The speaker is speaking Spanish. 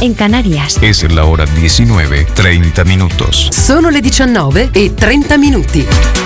en Canarias. Es la hora 19:30. Sono le 19:30.